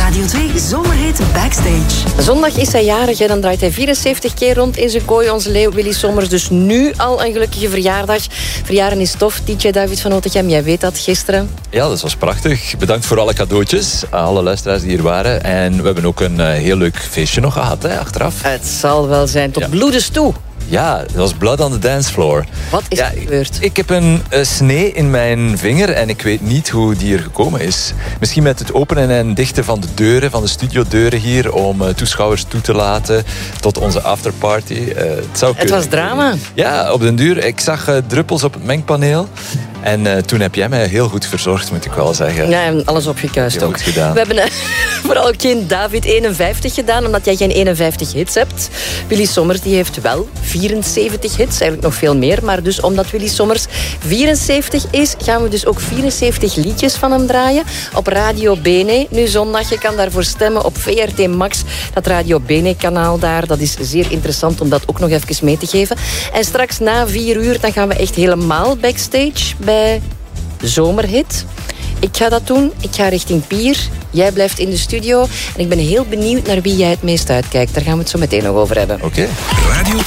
Radio 2 Zomerhit Backstage. Zondag is hij jarig en dan draait hij 74 keer rond in zijn kooi, onze leeuw Willy Sommers. Dus nu al een gelukkige verjaardag. Verjaren is tof. DJ David van Otegem, jij weet dat gisteren. Ja, dat was prachtig. Bedankt voor alle cadeautjes. Alle luisteraars die hier waren. En we hebben ook een heel leuk feestje nog gehad, hè, achteraf. Het zal wel zijn. Tot bloedens toe. Ja, dat was blood on the dance floor. Wat is er gebeurd? Ik heb een snee in mijn vinger en ik weet niet hoe die er gekomen is. Misschien met het openen en dichten van de deuren, van de studiodeuren hier, om toeschouwers toe te laten tot onze afterparty. Het was drama. Ja, op den duur. Ik zag druppels op het mengpaneel. En toen heb jij mij heel goed verzorgd, moet ik wel zeggen. Ja, en alles opgekuist ook. Gedaan. We hebben vooral ook geen David 51 gedaan, omdat jij geen 51 hits hebt. Willy Sommers die heeft wel 74 hits, eigenlijk nog veel meer. Maar dus omdat Willy Sommers 74 is, gaan we dus ook 74 liedjes van hem draaien. Op Radio Bene, nu zondag. Je kan daarvoor stemmen op VRT Max, dat Radio Bene-kanaal daar. Dat is zeer interessant om dat ook nog even mee te geven. En straks na 4 uur, dan gaan we echt helemaal backstage bij Zomerhit. Ik ga dat doen. Ik ga richting Pier. Jij blijft in de studio. En ik ben heel benieuwd naar wie jij het meest uitkijkt. Daar gaan we het zo meteen nog over hebben. Oké.